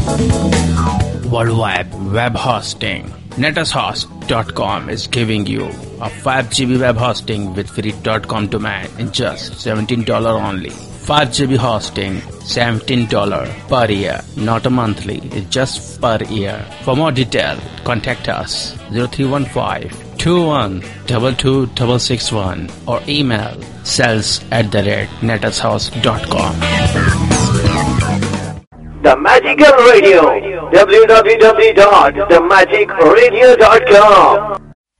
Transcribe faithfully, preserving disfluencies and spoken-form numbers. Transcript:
Worldwide web hosting. Netashost dot com is giving you a five gigabyte web hosting with free .com domain in just seventeen dollars only. five gigabyte hosting, seventeen dollars per year, not a monthly, it's just per year. For more detail, contact us zero three one five, two one two two six six one or email sales at the rate netashost dot com. The Magical Radio, w w w dot the magic radio dot com.